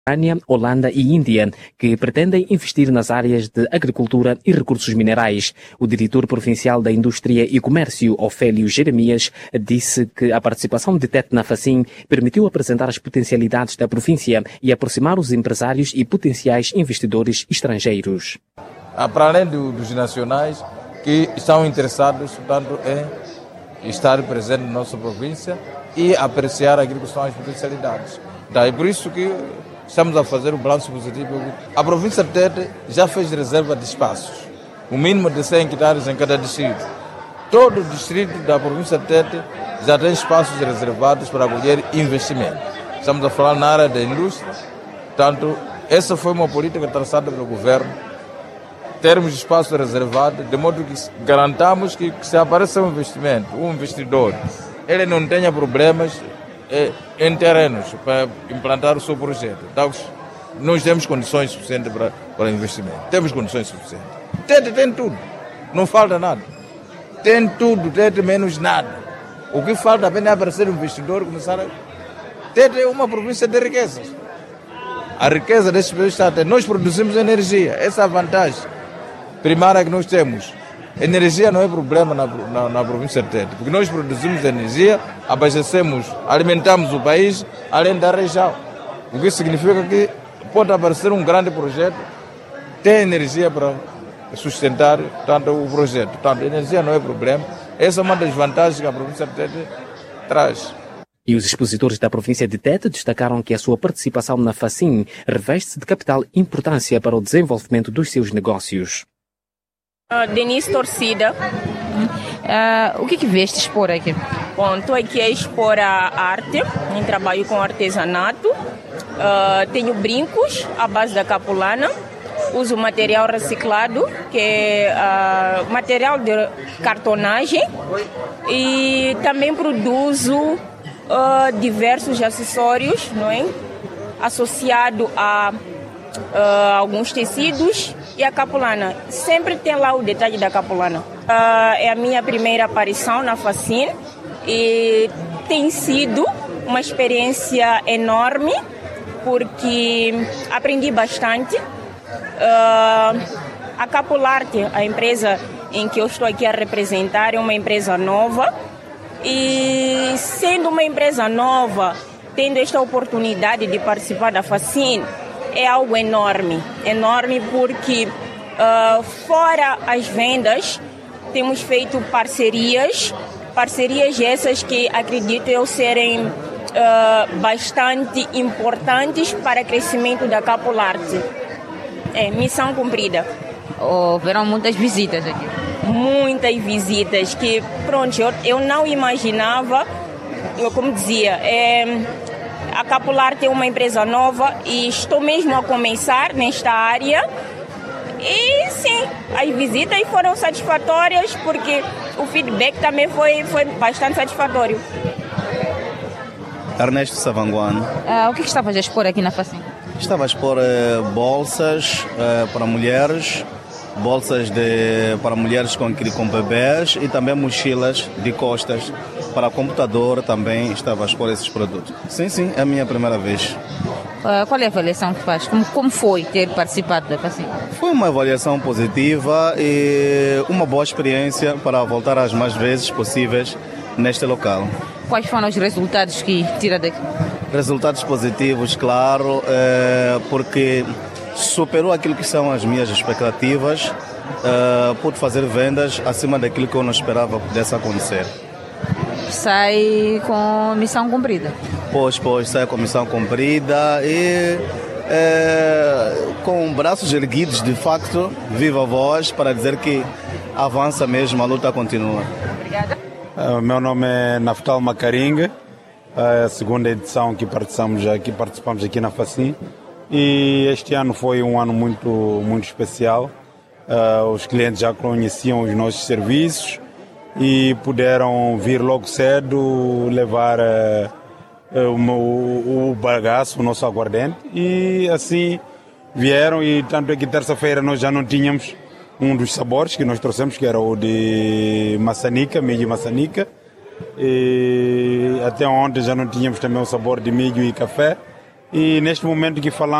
Holanda e Índia, que pretendem investir nas áreas de agricultura e recursos minerais. O diretor provincial da Indústria e Comércio, Ofélio Jeremias, disse que a participação de TET na FACIM permitiu apresentar as potencialidades da província e aproximar os empresários e potenciais investidores estrangeiros. Para além dos nacionais que estão interessados, portanto, em estar presente na nossa província e apreciar aquilo que são as potencialidades. É por isso que estamos a fazer um balanço positivo. A província de Tete já fez reserva de espaços, o mínimo de 100 hectares em cada distrito. Todo o distrito da província de Tete já tem espaços reservados para acolher investimento. Estamos a falar na área da indústria, portanto, essa foi uma política traçada pelo governo, termos espaço reservado, de modo que garantamos que se apareça um investimento, um investidor, ele não tenha problemas em terrenos para implantar o seu projeto. Então, nós temos condições suficientes para investimento. Temos condições suficientes. Tete tem tudo. Não falta nada. Tem tudo, Tete menos nada. O que falta apenas é aparecer um investidor começar a... Tete é uma província de riquezas. A riqueza desses países está a ter. Nós produzimos energia. Essa é a vantagem primária que nós temos. Energia não é problema na província de Tete, porque nós produzimos energia, abastecemos, alimentamos o país, além da região. O que significa que pode aparecer um grande projeto, ter energia para sustentar tanto o projeto. Portanto, energia não é problema. Essa é uma das vantagens que a província de Tete traz. E os expositores da província de Tete destacaram que a sua participação na FACIM reveste-se de capital importância para o desenvolvimento dos seus negócios. Denise Torcida. O que veste expor aqui? Bom, estou aqui a expor a arte, em trabalho com artesanato. Tenho brincos à base da capulana. Uso material reciclado, que é material de cartonagem. E também produzo diversos acessórios, não é? Associado a alguns tecidos e a capulana. Sempre tem lá o detalhe da capulana. É a minha primeira aparição na FACIM e tem sido uma experiência enorme porque aprendi bastante. A Capularte, a empresa em que eu estou aqui a representar, é uma empresa nova e sendo uma empresa nova, tendo esta oportunidade de participar da FACIM, é algo enorme porque fora as vendas temos feito parcerias essas que acredito eu serem bastante importantes para o crescimento da Capularte. Missão cumprida. Houveram muitas visitas aqui. Muitas visitas que, pronto, eu não imaginava, como dizia, a Capularte é uma empresa nova e estou mesmo a começar nesta área. E sim, as visitas foram satisfatórias porque o feedback também foi bastante satisfatório. Ernesto Savanguano. O que estavas a expor aqui na FACIM? Estava a expor bolsas para mulheres, para mulheres com bebês e também mochilas de costas para computador. Também estava a expor esses produtos. Sim, é a minha primeira vez. Qual é a avaliação que faz? Como foi ter participado da FACIM? Foi uma avaliação positiva e uma boa experiência para voltar as mais vezes possíveis neste local. Quais foram os resultados que tira daqui? Resultados positivos, claro, porque superou aquilo que são as minhas expectativas, pude fazer vendas acima daquilo que eu não esperava pudesse acontecer. Sai com missão cumprida? Pois, sai com missão cumprida e com braços erguidos, de facto, viva a voz para dizer que avança mesmo, a luta continua. Obrigada. Meu nome é Naftal Macaringa, é a segunda edição que participamos aqui na FACIM e este ano foi um ano muito especial. Os clientes já conheciam os nossos serviços e puderam vir logo cedo levar o bagaço, o nosso aguardente, e assim vieram. E tanto é que terça-feira nós já não tínhamos um dos sabores que nós trouxemos, que era o de maçanica, milho e maçanica, e até ontem já não tínhamos também o sabor de milho e café, E neste momento que falamos